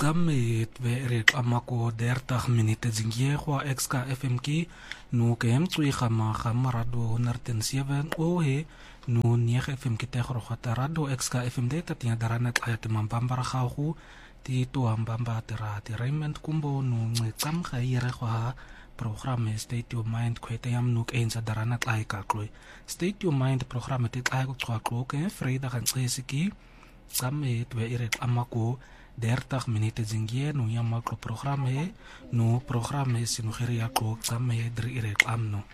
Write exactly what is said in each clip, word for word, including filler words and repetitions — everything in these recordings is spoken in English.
Tsamme ve amako dertig minute zingie kwa X K F M ki no kem tsui khama khama radio honderd en zeven o he no negen F M ki te khata radio X K F M de tatia darana ayat mambambara khahu ti to ambamba tera ti Raymond Kumbo no ngetsam khaire kwa programme State of Mind kwete yam nuk eens darana ay ka kloy State of Mind programme te ay ko tswa kloke Vrydag en tsesiki tsamme twe irek amako dertig minute zingie no yamaklo programme no programme sinugeri yaklo tsamme drie irek amno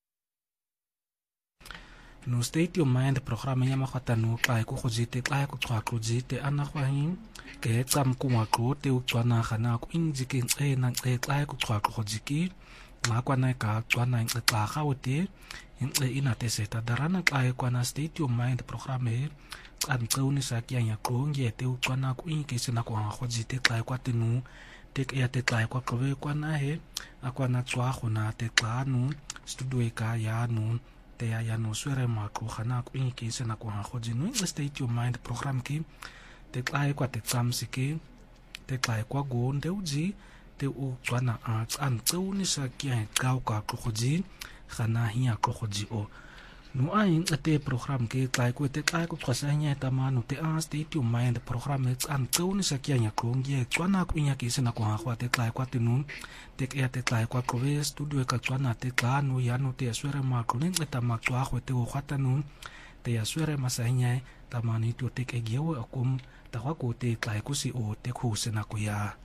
no State of Mind programme yamakata no kai ko khojite kai ko tswa klojite ana khwahin ke tsam ku maklo te utswana khana ku injike nxe na nxe kai ko tswa klojiki makwana ka tswana nxe tla khawte nxe inate seta darana kai kwana State of Mind programme an tsoni sa kyanya klongi te utswana ku inkese na kwa khojite kai kwa tenu te ya te kai kwa klowe kwana he akwana tswa khona te tlanu studio ka ya no te ya ya no swere maklo khana ku inkese na kwa khojinu State of Mind program ki te kai kwa te tsamsiki te kai kwa gonde uji te utswana an tsoni sa kyanya ka ka khoji khana hiya khoji o no ai ate program ke kai ko te kai ko khosanya ta manu te a State of Mind program it's an tsoni sa kyanya klongi tswana ku inya ke sena ko ha kwa te kai kwa te nun te ke te kai kwa ko studio ka tswana te tlano ya no te swere ma ko ne ta ma tswa go te go khata nun te ya swere masanya ta mani to te ke gewo akum ta kwa ko te kai ko si o te khu sena ko ya